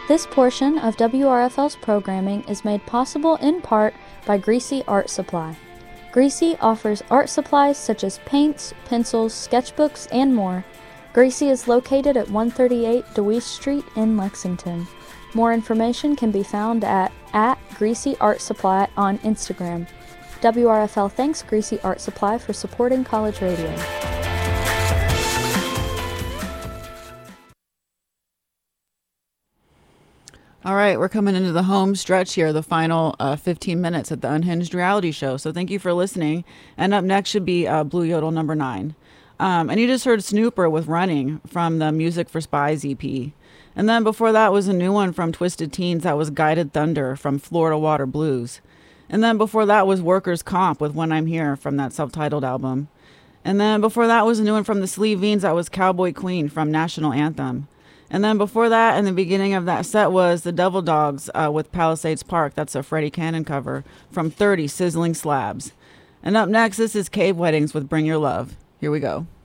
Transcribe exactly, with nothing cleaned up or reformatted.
This portion of W R F L's programming is made possible in part by Greasy Art Supply. Greasy offers art supplies such as paints, pencils, sketchbooks, and more. Greasy is located at one thirty-eight DeWeese Street in Lexington. More information can be found at, at Greasy Art Supply on Instagram. W R F L thanks Greasy Art Supply for supporting college radio. All right, we're coming into the home stretch here, the final uh, fifteen minutes at the Unhinged Reality Show. So thank you for listening. And up next should be uh, Blue Yodel number nine. Um, and you just heard Snooper with Running from the Music for Spies E P. And then before that was a new one from Twisted Teens. That was Guided Thunder from Florida Water Blues. And then before that was Workers' Comp with When I'm Here from that self-titled album. And then before that was a new one from the Sleeveines. That was Cowboy Queen from National Anthem. And then before that, in the beginning of that set, was the Devil Dogs uh, with Palisades Park. That's a Freddie Cannon cover from thirty Sizzling Slabs. And up next, this is Cave Weddings with Bring Your Love. Here we go.